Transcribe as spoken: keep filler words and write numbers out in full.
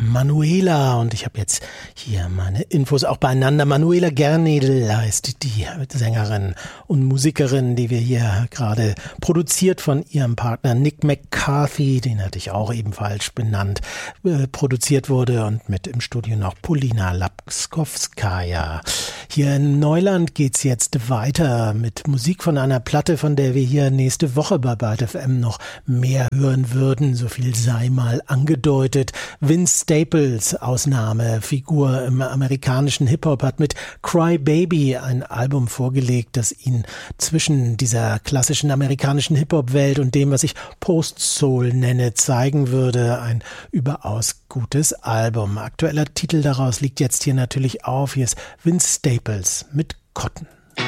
Manuela und ich habe jetzt hier meine Infos auch beieinander. Manuela Gernedel heißt die Sängerin und Musikerin, die wir hier gerade produziert von ihrem Partner Nick McCarthy, den hatte ich auch ebenfalls benannt, äh, produziert wurde und mit im Studio noch Polina Lapskowskaja. Hier in Neuland geht's jetzt weiter mit Musik von einer Platte, von der wir hier nächste Woche bei Byte F M noch mehr hören würden. So viel sei mal angedeutet. Vince Staples, Ausnahmefigur im amerikanischen Hip-Hop, hat mit Cry Baby ein Album vorgelegt, das ihn zwischen dieser klassischen amerikanischen Hip-Hop-Welt und dem, was ich Post-Soul nenne, zeigen würde. Ein überaus gutes Album. Aktueller Titel daraus liegt jetzt hier natürlich auf. Hier ist Vince Staples mit Cotton.